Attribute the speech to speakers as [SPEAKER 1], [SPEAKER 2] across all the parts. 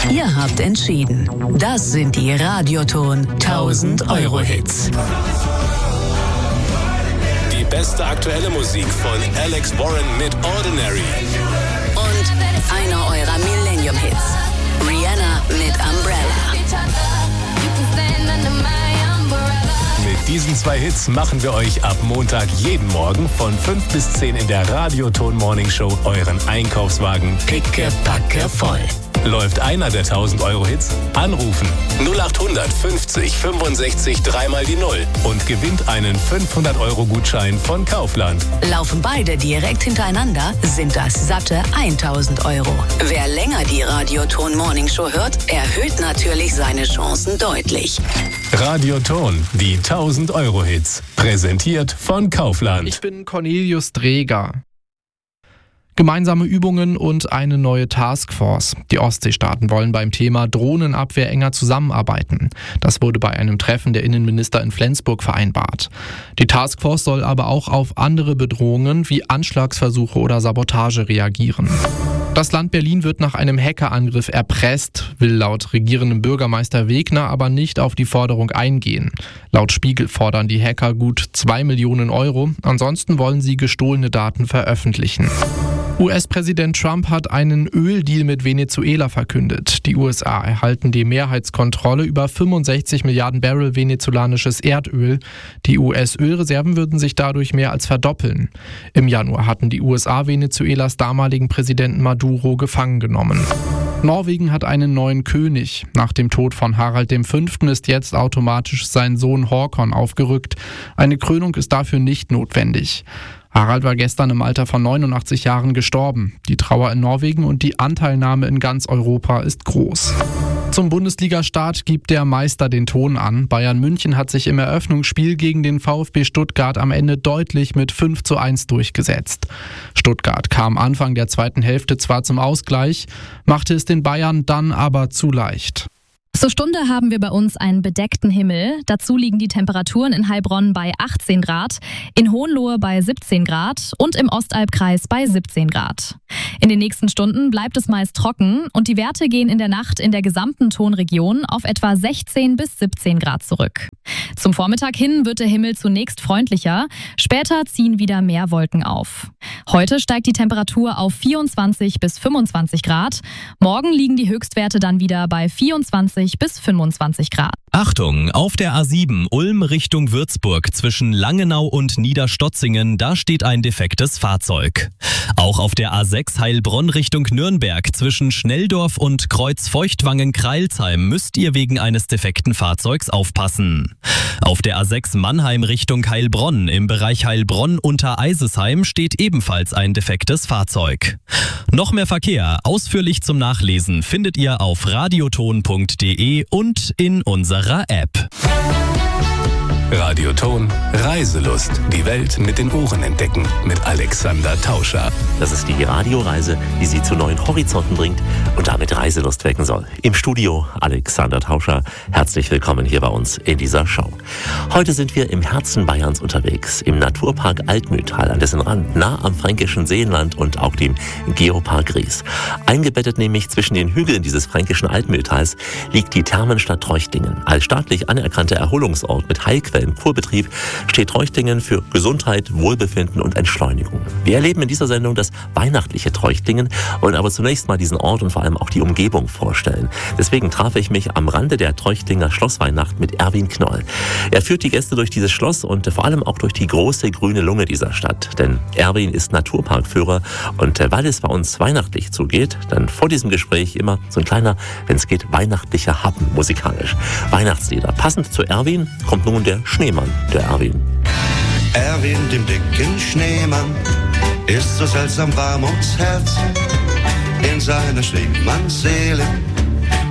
[SPEAKER 1] Ihr habt entschieden. Das sind die Radioton 1000 Euro Hits.
[SPEAKER 2] Die beste aktuelle Musik von Alex Warren mit Ordinary.
[SPEAKER 1] Und einer eurer Millennium-Hits. Rihanna mit Umbrella.
[SPEAKER 2] Mit diesen 2 Hits machen wir euch ab Montag jeden Morgen von 5 bis 10 in der Radioton Morning Show euren Einkaufswagen pickepacke voll. Läuft einer der 1000 Euro Hits? Anrufen 0800 50 65 3 die 0 und gewinnt einen 500 Euro Gutschein von Kaufland.
[SPEAKER 1] Laufen beide direkt hintereinander, sind das satte 1000 Euro. Wer länger die Radioton Morning Show hört, erhöht natürlich seine Chancen deutlich.
[SPEAKER 2] Radioton, die 1000 Euro Hits. Präsentiert von Kaufland.
[SPEAKER 3] Ich bin Cornelius Dreger. Gemeinsame Übungen und eine neue Taskforce. Die Ostseestaaten wollen beim Thema Drohnenabwehr enger zusammenarbeiten. Das wurde bei einem Treffen der Innenminister in Flensburg vereinbart. Die Taskforce soll aber auch auf andere Bedrohungen wie Anschlagsversuche oder Sabotage reagieren. Das Land Berlin wird nach einem Hackerangriff erpresst, will laut regierendem Bürgermeister Wegner aber nicht auf die Forderung eingehen. Laut Spiegel fordern die Hacker gut 2 Millionen Euro, ansonsten wollen sie gestohlene Daten veröffentlichen. US-Präsident Trump hat einen Öldeal mit Venezuela verkündet. Die USA erhalten die Mehrheitskontrolle über 65 Milliarden Barrel venezolanisches Erdöl. Die US-Ölreserven würden sich dadurch mehr als verdoppeln. Im Januar hatten die USA Venezuelas damaligen Präsidenten Maduro gefangen genommen. Norwegen hat einen neuen König. Nach dem Tod von Harald V. ist jetzt automatisch sein Sohn Håkon aufgerückt. Eine Krönung ist dafür nicht notwendig. Harald war gestern im Alter von 89 Jahren gestorben. Die Trauer in Norwegen und die Anteilnahme in ganz Europa ist groß. Zum Bundesliga-Start gibt der Meister den Ton an. Bayern München hat sich im Eröffnungsspiel gegen den VfB Stuttgart am Ende deutlich mit 5:1 durchgesetzt. Stuttgart kam Anfang der zweiten Hälfte zwar zum Ausgleich, machte es den Bayern dann aber zu leicht.
[SPEAKER 4] Zur Stunde haben wir bei uns einen bedeckten Himmel. Dazu liegen die Temperaturen in Heilbronn bei 18 Grad, in Hohenlohe bei 17 Grad und im Ostalbkreis bei 17 Grad. In den nächsten Stunden bleibt es meist trocken und die Werte gehen in der Nacht in der gesamten Tonregion auf etwa 16 bis 17 Grad zurück. Zum Vormittag hin wird der Himmel zunächst freundlicher, später ziehen wieder mehr Wolken auf. Heute steigt die Temperatur auf 24 bis 25 Grad. Morgen liegen die Höchstwerte dann wieder bei 24 bis 25 Grad.
[SPEAKER 5] Achtung, auf der A7 Ulm Richtung Würzburg zwischen Langenau und Niederstotzingen, da steht ein defektes Fahrzeug. Auch auf der A6 Heilbronn Richtung Nürnberg zwischen Schnelldorf und Kreuz-Feuchtwangen-Kreilsheim müsst ihr wegen eines defekten Fahrzeugs aufpassen. Auf der A6 Mannheim Richtung Heilbronn im Bereich Heilbronn unter Eisesheim steht ebenfalls ein defektes Fahrzeug. Noch mehr Verkehr, ausführlich zum Nachlesen, findet ihr auf radioton.de und in unserer App.
[SPEAKER 2] Radioton Reiselust. Die Welt mit den Ohren entdecken mit Alexander Tauscher.
[SPEAKER 6] Das ist die Radioreise, die Sie zu neuen Horizonten bringt und damit Reiselust wecken soll. Im Studio Alexander Tauscher. Herzlich willkommen hier bei uns in dieser Show. Heute sind wir im Herzen Bayerns unterwegs, im Naturpark Altmühltal, an dessen Rand, nah am fränkischen Seenland und auch dem Geopark Ries. Eingebettet nämlich zwischen den Hügeln dieses fränkischen Altmühltals liegt die Thermenstadt Treuchtingen. Als staatlich anerkannter Erholungsort mit Heilquellen im Kurbetrieb steht Treuchtingen für Gesundheit, Wohlbefinden und Entschleunigung. Wir erleben in dieser Sendung das weihnachtliche Treuchtingen, wollen aber zunächst mal diesen Ort und vor allem auch die Umgebung vorstellen. Deswegen traf ich mich am Rande der Treutinger Schlossweihnacht mit Erwin Knoll. Er führt die Gäste durch dieses Schloss und vor allem auch durch die große grüne Lunge dieser Stadt. Denn Erwin ist Naturparkführer und weil es bei uns weihnachtlich zugeht, dann vor diesem Gespräch immer so ein kleiner, wenn es geht, weihnachtlicher Happen musikalisch. Weihnachtslieder. Passend zu Erwin kommt nun der Schneemann, der Erwin.
[SPEAKER 7] Erwin, dem dicken Schneemann, ist so seltsam warm ums Herz. In seiner Schneemannsseele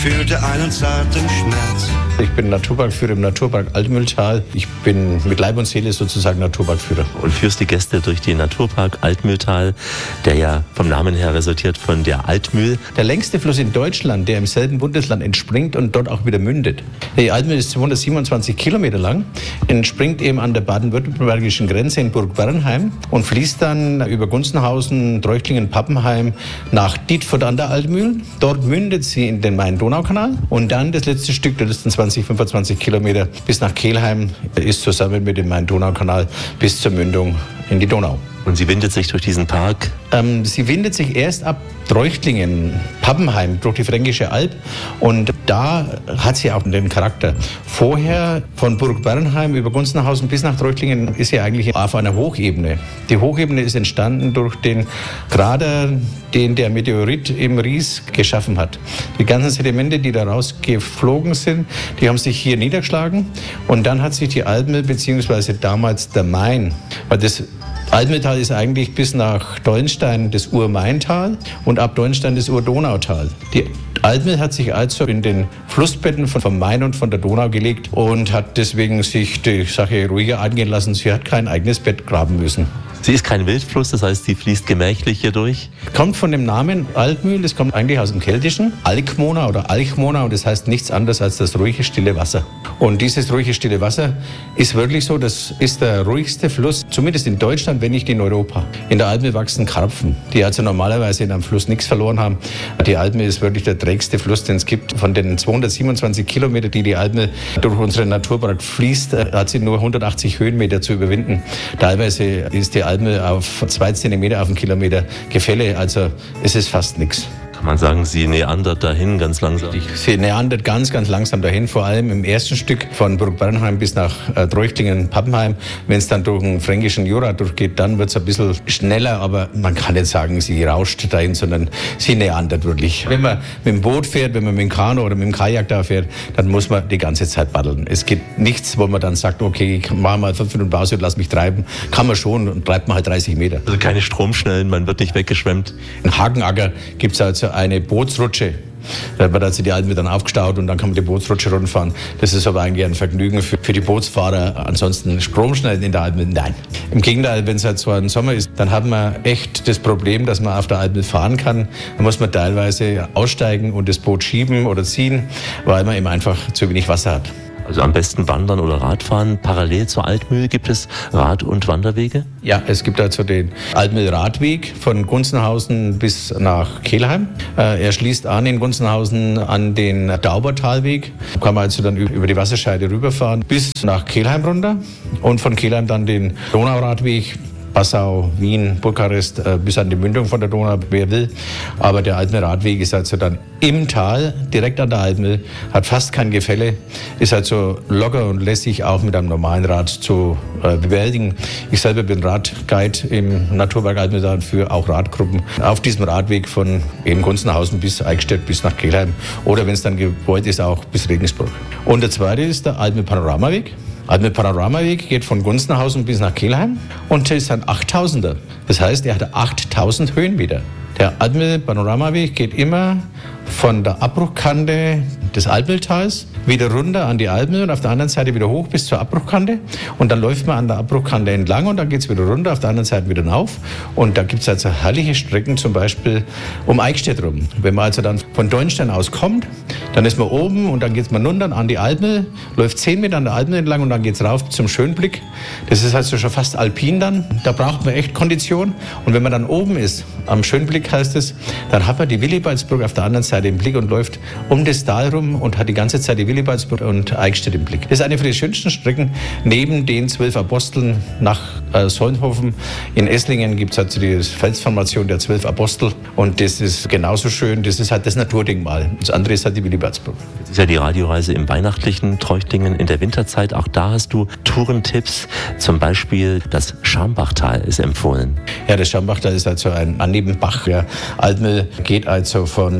[SPEAKER 7] fühlte einen zarten Schmerz.
[SPEAKER 8] Ich bin Naturparkführer im Naturpark Altmühltal. Ich bin mit Leib und Seele sozusagen Naturparkführer.
[SPEAKER 6] Und führst die Gäste durch den Naturpark Altmühltal, der ja vom Namen her resultiert von der Altmühl.
[SPEAKER 8] Der längste Fluss in Deutschland, der im selben Bundesland entspringt und dort auch wieder mündet. Die Altmühl ist 227 Kilometer lang, entspringt eben an der baden-württembergischen Grenze in Burg Bernheim und fließt dann über Gunzenhausen, Treuchtlingen, Pappenheim nach Dietfurt an der Altmühl. Dort mündet sie in den Main-Donau-Kanal und dann das letzte Stück, das ist 25 Kilometer bis nach Kelheim, ist zusammen mit dem Main-Donau-Kanal bis zur Mündung in die Donau.
[SPEAKER 6] Und sie windet sich durch diesen Park?
[SPEAKER 8] Sie windet sich erst ab Treuchtlingen, Pappenheim, durch die Fränkische Alb. Und da hat sie auch den Charakter. Vorher von Burg Bernheim über Gunzenhausen bis nach Treuchtlingen ist sie eigentlich auf einer Hochebene. Die Hochebene ist entstanden durch den Krater, den der Meteorit im Ries geschaffen hat. Die ganzen Sedimente, die da rausgeflogen sind, die haben sich hier niedergeschlagen. Und dann hat sich die Altmühl, beziehungsweise damals der Main, weil das Altmühltal ist eigentlich bis nach Dollenstein das Ur-Main-Tal und ab Dollenstein das Ur-Donau-Tal. Die Altmühl hat sich also in den Flussbetten vom Main und von der Donau gelegt und hat deswegen sich die Sache ruhiger angehen lassen. Sie hat kein eigenes Bett graben müssen.
[SPEAKER 6] Sie ist kein Wildfluss, das heißt, sie fließt gemächlich hier durch?
[SPEAKER 8] Kommt von dem Namen Altmühl, das kommt eigentlich aus dem Keltischen. Alkmona oder Alchmona und das heißt nichts anderes als das ruhige, stille Wasser. Und dieses ruhige, stille Wasser ist wirklich so, das ist der ruhigste Fluss, zumindest in Deutschland, wenn nicht in Europa. In der Altmühl wachsen Karpfen, die also normalerweise in einem Fluss nichts verloren haben. Die Altmühl ist wirklich der trägste Fluss, den es gibt. Von den 227 Kilometern, die die Altmühl durch unseren Naturpark fließt, hat sie nur 180 Höhenmeter zu überwinden. Teilweise ist die Altmühl auf 2 Zentimeter auf einen Kilometer Gefälle, also es ist fast nichts.
[SPEAKER 6] Kann man sagen, sie neandert dahin ganz langsam?
[SPEAKER 8] Sie neandert ganz langsam dahin, vor allem im ersten Stück von Burg Bernheim bis nach Treuchtlingen, Pappenheim. Wenn es dann durch den fränkischen Jura durchgeht, dann wird es ein bisschen schneller, aber man kann nicht sagen, sie rauscht dahin, sondern sie neandert wirklich. Wenn man mit dem Boot fährt, wenn man mit dem Kanu oder mit dem Kajak da fährt, dann muss man die ganze Zeit paddeln. Es gibt nichts, wo man dann sagt, okay, ich mache mal 5 Minuten Pause und lass mich treiben. Kann man schon und treibt man halt 30 Meter.
[SPEAKER 6] Also keine Stromschnellen, man wird nicht weggeschwemmt?
[SPEAKER 8] In Hagenacker gibt es also eine Bootsrutsche. Da wird also die Altmühl dann aufgestaut und dann kann man die Bootsrutsche runterfahren. Das ist aber eigentlich ein Vergnügen für die Bootsfahrer. Ansonsten Stromschnellen in der Altmühl, nein. Im Gegenteil, wenn es halt so ein Sommer ist, dann hat man echt das Problem, dass man auf der Altmühl fahren kann. Dann muss man teilweise aussteigen und das Boot schieben oder ziehen, weil man eben einfach zu wenig Wasser hat.
[SPEAKER 6] Also am besten wandern oder Radfahren. Parallel zur Altmühl gibt es Rad- und Wanderwege?
[SPEAKER 8] Ja, es gibt also den Altmühl-Radweg von Gunzenhausen bis nach Kelheim. Er schließt an in Gunzenhausen an den Daubertalweg. Da kann man also dann über die Wasserscheide rüberfahren bis nach Kelheim runter und von Kelheim dann den Donauradweg. Passau, Wien, Bukarest, bis an die Mündung von der Donau, wer will. Aber der Altmühl-Radweg ist also dann im Tal, direkt an der Altmühl, hat fast kein Gefälle, ist also locker und lässig auch mit einem normalen Rad zu bewältigen. Ich selber bin Radguide im Naturpark Altmühltal für auch Radgruppen auf diesem Radweg von eben Gunzenhausen bis Eichstätt bis nach Kelheim oder wenn es dann gewollt ist, auch bis Regensburg. Und der zweite ist der Altmühl-Panoramaweg. Altmühl-Panoramaweg geht von Gunzenhausen bis nach Kelheim und ist ein 8000er. Das heißt, er hat 8000 Höhenmeter. Der Altmühl-Panoramaweg geht immer von der Abbruchkante des Altmühltals wieder runter an die Altmühl und auf der anderen Seite wieder hoch bis zur Abbruchkante. Und dann läuft man an der Abbruchkante entlang und dann geht es wieder runter, auf der anderen Seite wieder rauf. Und da gibt es also herrliche Strecken, zum Beispiel um Eichstätt rum. Wenn man also dann von Dollenstein aus kommt, dann ist man oben und dann geht man runter an die Altmühl, läuft 10 Meter an der Altmühl entlang und dann geht es rauf zum Schönblick. Das ist also schon fast alpin dann. Da braucht man echt Kondition. Und wenn man dann oben ist, am Schönblick heißt es, dann hat man die Willibaldsburg auf der anderen Seite im Blick und läuft um das Tal rum und hat die ganze Zeit die Willibaldsburg und Eichstätt im Blick. Das ist eine von den schönsten Strecken neben den 12 Aposteln nach Solnhofen. In Esslingen gibt es also die Felsformation der 12 Apostel und das ist genauso schön. Das ist halt das Naturdenkmal. Das andere ist halt die Willibaldsburg.
[SPEAKER 6] Das ist ja die Radioreise im weihnachtlichen Treuchtlingen in der Winterzeit. Auch da hast du Tourentipps. Zum Beispiel das Schambachtal ist empfohlen.
[SPEAKER 8] Ja, das Schambachtal ist also ein Nebenbach. Ja. Altmühl geht also von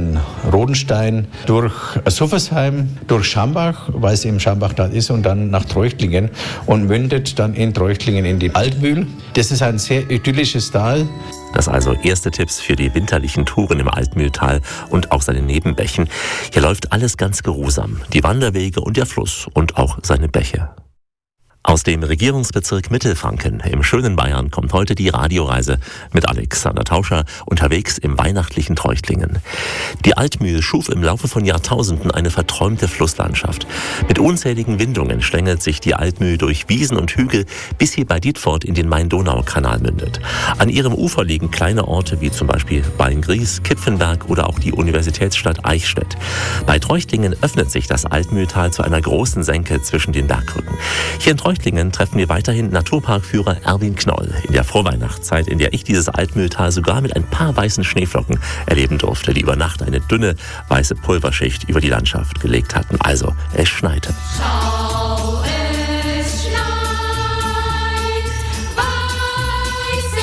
[SPEAKER 8] Rodenstein, durch Suffersheim, durch Schambach, weil es im Schambachtal ist, und dann nach Treuchtlingen und mündet dann in Treuchtlingen in die Altmühl. Das ist ein sehr idyllisches Tal.
[SPEAKER 6] Das also erste Tipps für die winterlichen Touren im Altmühltal und auch seine Nebenbächen. Hier läuft alles ganz geruhsam. Die Wanderwege und der Fluss und auch seine Bäche. Aus dem Regierungsbezirk Mittelfranken im schönen Bayern kommt heute die Radioreise mit Alexander Tauscher unterwegs im weihnachtlichen Treuchtlingen. Die Altmühl schuf im Laufe von Jahrtausenden eine verträumte Flusslandschaft. Mit unzähligen Windungen schlängelt sich die Altmühl durch Wiesen und Hügel, bis sie bei Dietfurt in den Main-Donau-Kanal mündet. An ihrem Ufer liegen kleine Orte wie zum Beispiel Beingries, Kipfenberg oder auch die Universitätsstadt Eichstätt. Bei Treuchtlingen öffnet sich das Altmühltal zu einer großen Senke zwischen den Bergrücken. Hier in Treuchtlingen treffen wir weiterhin Naturparkführer Erwin Knoll. In der Vorweihnachtszeit, in der ich dieses Altmühltal sogar mit ein paar weißen Schneeflocken erleben durfte, die über Nacht eine dünne weiße Pulverschicht über die Landschaft gelegt hatten. Also, es schneite.
[SPEAKER 9] Schau, es schneit, weiße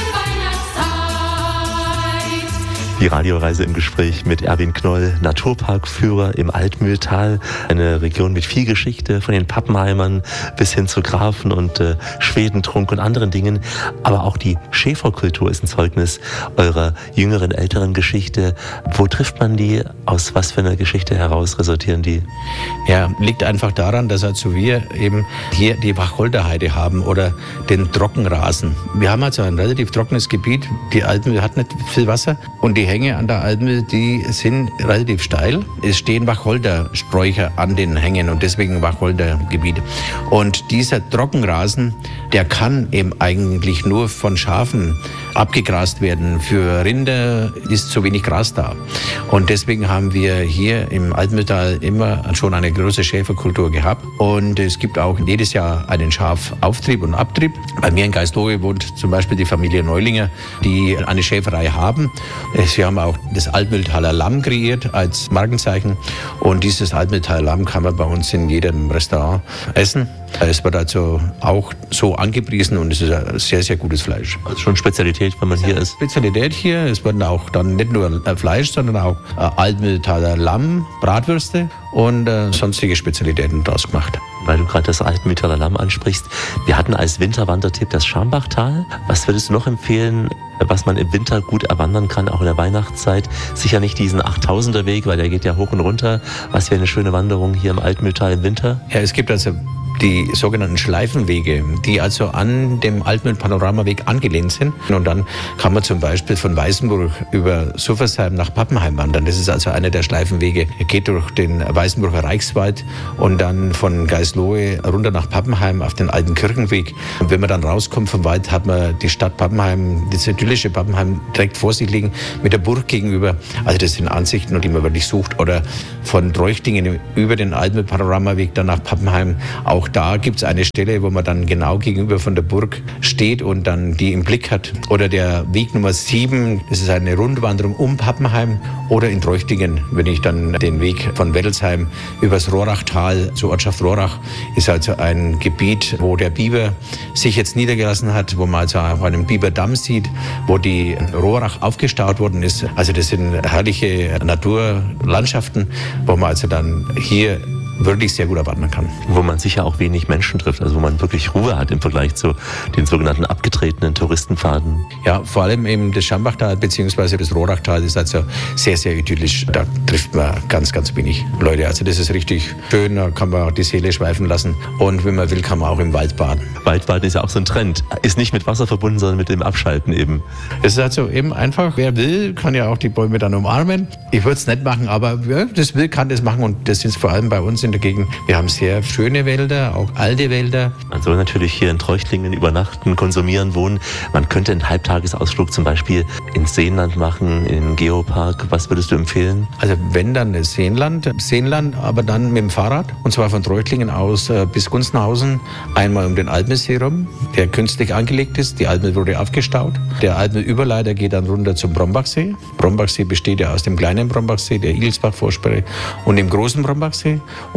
[SPEAKER 9] Weihnachtszeit.
[SPEAKER 6] Die Radioreise im Gespräch mit Erwin Knoll, Naturparkführer im Altmühltal. Eine Region mit viel Geschichte, von den Pappenheimern bis hin zu Grafen und Schwedentrunk und anderen Dingen. Aber auch die Schäferkultur ist ein Zeugnis eurer jüngeren, älteren Geschichte. Wo trifft man die? Aus was für einer Geschichte heraus resultieren die?
[SPEAKER 8] Ja, liegt einfach daran, dass also wir eben hier die Wacholderheide haben oder den Trockenrasen. Wir haben also ein relativ trockenes Gebiet. Die Altmühl hat nicht viel Wasser und die Hänge an der Altmühl, die sind relativ steil. Es stehen Wacholdersträucher an den Hängen und deswegen Wacholdergebiet. Und dieser Trockenrasen, der kann eben eigentlich nur von Schafen abgegrast werden. Für Rinder ist zu wenig Gras da. Und deswegen haben wir hier im Altmühltal immer schon eine große Schäferkultur gehabt. Und es gibt auch jedes Jahr einen Schafauftrieb und Abtrieb. Bei mir in Geistlohe wohnt zum Beispiel die Familie Neulinger, die eine Schäferei haben. Sie haben auch das Altmühltaler Lamm kreiert als Markenzeichen. Und dieses Altmühltaler Lamm kann man bei uns in jedem Restaurant essen. Es wird also auch so angepriesen und es ist ein sehr, sehr gutes Fleisch.
[SPEAKER 6] Also schon Spezialität, wenn man hier ist?
[SPEAKER 8] Spezialität hier. Es werden auch dann nicht nur Fleisch, sondern auch Altmühltaler Lamm, Bratwürste und sonstige Spezialitäten draus gemacht.
[SPEAKER 6] Weil du gerade das Altmühltaler Lamm ansprichst. Wir hatten als Winterwandertipp das Schambachtal. Was würdest du noch empfehlen, was man im Winter gut erwandern kann, auch in der Weihnachtszeit? Sicher nicht diesen 8000er Weg, weil der geht ja hoch und runter. Was wäre eine schöne Wanderung hier im Altmühltal im Winter?
[SPEAKER 8] Ja, es gibt also die sogenannten Schleifenwege, die also an dem Altmühl-Panoramaweg angelehnt sind. Und dann kann man zum Beispiel von Weißenburg über Suffersheim nach Pappenheim wandern. Das ist also einer der Schleifenwege. Er geht durch den Weißenburger Reichswald und dann von Geistlohe runter nach Pappenheim auf den alten Kirchenweg. Und wenn man dann rauskommt vom Wald, hat man die Stadt Pappenheim, das idyllische Pappenheim direkt vor sich liegen, mit der Burg gegenüber. Also das sind Ansichten, die man wirklich sucht. Oder von Treuchtlingen über den Altmühl-Panoramaweg dann nach Pappenheim. Auch da gibt es eine Stelle, wo man dann genau gegenüber von der Burg steht und dann die im Blick hat. Oder der Weg Nummer 7, das ist eine Rundwanderung um Pappenheim. Oder in Treuchtlingen, wenn ich dann den Weg von Wettelsheim übers Rohrachtal zur Ortschaft Rohrach, ist also ein Gebiet, wo der Biber sich jetzt niedergelassen hat, wo man also auch einen Biberdamm sieht, wo die Rohrach aufgestaut worden ist. Also das sind herrliche Naturlandschaften, wo man also dann hier wirklich sehr gut erwarten kann.
[SPEAKER 6] Wo man sicher auch wenig Menschen trifft, also wo man wirklich Ruhe hat im Vergleich zu den sogenannten abgetretenen Touristenpfaden.
[SPEAKER 8] Ja, vor allem eben das Schambachtal bzw. das Rohrachtal ist also sehr, sehr idyllisch. Da trifft man ganz, ganz wenig Leute. Also das ist richtig schön, da kann man auch die Seele schweifen lassen. Und wenn man will, kann man auch im Wald baden.
[SPEAKER 6] Waldbaden ist ja auch so ein Trend. Ist nicht mit Wasser verbunden, sondern mit dem Abschalten eben.
[SPEAKER 8] Es ist also eben einfach, wer will, kann ja auch die Bäume dann umarmen. Ich würde es nicht machen, aber wer das will, kann das machen. Und das ist vor allem bei uns in der Gegend. Wir haben sehr schöne Wälder, auch alte Wälder.
[SPEAKER 6] Man soll natürlich hier in Treuchtlingen übernachten, konsumieren, wohnen. Man könnte einen Halbtagesausflug zum Beispiel ins Seenland machen, in den Geopark. Was würdest du empfehlen?
[SPEAKER 8] Also wenn dann das Seenland, aber dann mit dem Fahrrad. Und zwar von Treuchtlingen aus bis Gunzenhausen, einmal um den Altmühlsee rum, der künstlich angelegt ist. Die Altmühl wurde aufgestaut. Der Altmühl-Überleiter geht dann runter zum Brombachsee. Brombachsee besteht ja aus dem kleinen Brombachsee, der Igelsbach-Vorsperre und dem großen Brombachsee. Und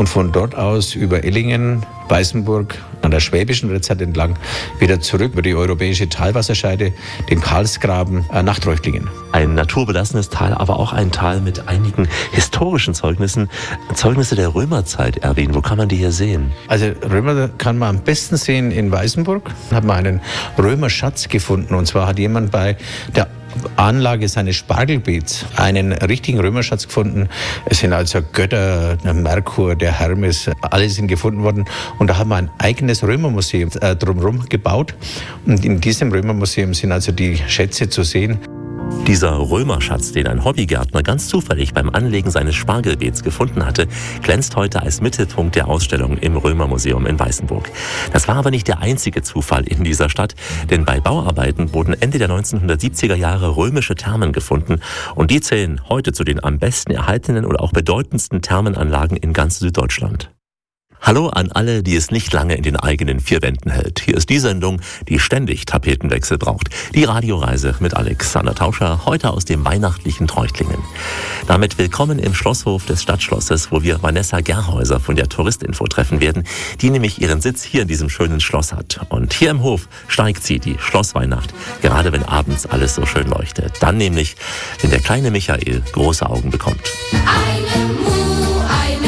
[SPEAKER 8] und von dort aus über Ellingen, Weißenburg, an der Schwäbischen Rezat entlang, wieder zurück über die europäische Talwasserscheide, den Karlsgraben nach Treuchtlingen.
[SPEAKER 6] Ein naturbelassenes Tal, aber auch ein Tal mit einigen historischen Zeugnissen. Zeugnisse der Römerzeit, Erwin, wo kann man die hier sehen?
[SPEAKER 8] Also Römer kann man am besten sehen in Weißenburg. Da hat man einen Römerschatz gefunden, und zwar hat jemand bei der Anlage seines Spargelbeets einen richtigen Römerschatz gefunden. Es sind also Götter, der Merkur, der Hermes, alle sind gefunden worden. Und da haben wir ein eigenes Römermuseum drumherum gebaut. Und in diesem Römermuseum sind also die Schätze zu sehen.
[SPEAKER 6] Dieser Römerschatz, den ein Hobbygärtner ganz zufällig beim Anlegen seines Spargelbeets gefunden hatte, glänzt heute als Mittelpunkt der Ausstellung im Römermuseum in Weißenburg. Das war aber nicht der einzige Zufall in dieser Stadt, denn bei Bauarbeiten wurden Ende der 1970er Jahre römische Thermen gefunden und die zählen heute zu den am besten erhaltenen oder auch bedeutendsten Thermenanlagen in ganz Süddeutschland. Hallo an alle, die es nicht lange in den eigenen vier Wänden hält. Hier ist die Sendung, die ständig Tapetenwechsel braucht. Die Radioreise mit Alexander Tauscher, heute aus dem weihnachtlichen Treuchtlingen. Damit willkommen im Schlosshof des Stadtschlosses, wo wir Vanessa Gerhäuser von der Touristinfo treffen werden, die nämlich ihren Sitz hier in diesem schönen Schloss hat. Und hier im Hof steigt sie, die Schlossweihnacht, gerade wenn abends alles so schön leuchtet. Dann nämlich, wenn der kleine Michael große Augen bekommt.
[SPEAKER 9] Eine Mu, eine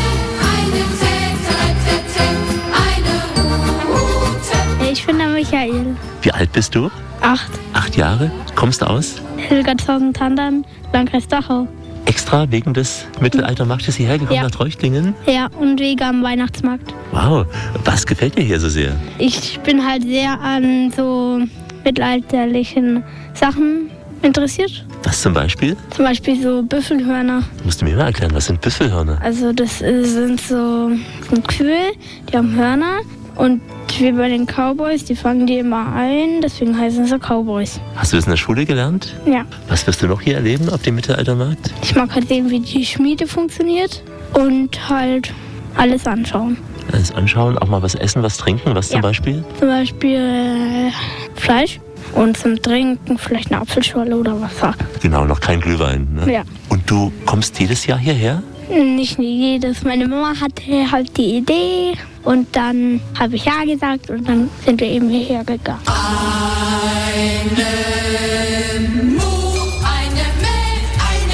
[SPEAKER 10] Ich bin der Michael.
[SPEAKER 6] Wie alt bist du?
[SPEAKER 10] 8.
[SPEAKER 6] 8 Jahre? Kommst du aus?
[SPEAKER 10] Hilgertshausen-Tandern, Landkreis Dachau.
[SPEAKER 6] Extra wegen des Mittelaltermarktes hierher gekommen nach Treuchtlingen?
[SPEAKER 10] Ja, und wegen am Weihnachtsmarkt.
[SPEAKER 6] Wow, was gefällt dir hier so sehr?
[SPEAKER 10] Ich bin halt sehr an so mittelalterlichen Sachen interessiert.
[SPEAKER 6] Was zum Beispiel?
[SPEAKER 10] Zum Beispiel so Büffelhörner.
[SPEAKER 6] Musst du mir mal erklären, was sind Büffelhörner?
[SPEAKER 10] Also das sind so Kühe, die haben Hörner. Und wie bei den Cowboys, die fangen die immer ein, deswegen heißen sie Cowboys.
[SPEAKER 6] Hast du das in der Schule gelernt?
[SPEAKER 10] Ja.
[SPEAKER 6] Was wirst du noch hier erleben auf dem Mittelaltermarkt?
[SPEAKER 10] Ich mag halt sehen, wie die Schmiede funktioniert und halt alles anschauen.
[SPEAKER 6] Alles anschauen, auch mal was essen, was trinken, was zum Beispiel?
[SPEAKER 10] Zum Beispiel Fleisch und zum Trinken vielleicht eine Apfelschorle oder Wasser.
[SPEAKER 6] Genau, noch kein Glühwein, ne?
[SPEAKER 10] Ja.
[SPEAKER 6] Und du kommst jedes Jahr hierher?
[SPEAKER 10] Nicht jedes. Meine Mama hatte halt die Idee und dann habe ich ja gesagt und dann sind wir eben hierher gegangen.
[SPEAKER 9] Eine Mu, eine Milch,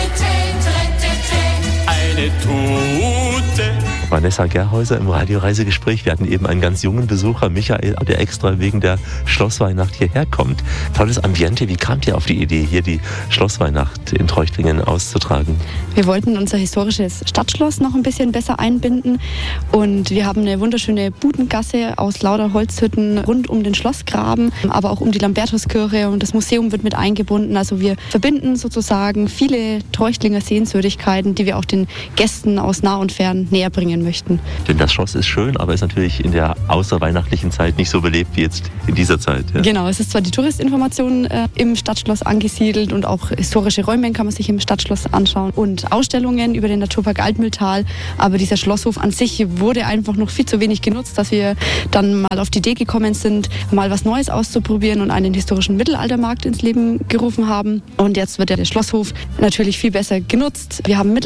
[SPEAKER 9] eine
[SPEAKER 6] Tute. Vanessa Gerhäuser im Radioreisegespräch. Wir hatten eben einen ganz jungen Besucher, Michael, der extra wegen der Schlossweihnacht hierher kommt. Tolles Ambiente. Wie kamt ihr auf die Idee, hier die Schlossweihnacht in Treuchtlingen auszutragen?
[SPEAKER 11] Wir wollten unser historisches Stadtschloss noch ein bisschen besser einbinden und wir haben eine wunderschöne Budengasse aus lauter Holzhütten rund um den Schlossgraben, aber auch um die Lambertuskirche und das Museum wird mit eingebunden. Also wir verbinden sozusagen viele Treuchtlinger Sehenswürdigkeiten, die wir auch den Gästen aus nah und fern näher bringen möchten.
[SPEAKER 6] Denn das Schloss ist schön, aber ist natürlich in der außerweihnachtlichen Zeit nicht so belebt wie jetzt in dieser Zeit. Ja.
[SPEAKER 11] Genau, es ist zwar die Touristinformation im Stadtschloss angesiedelt und auch historische Räume kann man sich im Stadtschloss anschauen und Ausstellungen über den Naturpark Altmühltal, aber dieser Schlosshof an sich wurde einfach noch viel zu wenig genutzt, dass wir dann mal auf die Idee gekommen sind, mal was Neues auszuprobieren und einen historischen Mittelaltermarkt ins Leben gerufen haben. Und jetzt wird der Schlosshof natürlich viel besser genutzt. Wir haben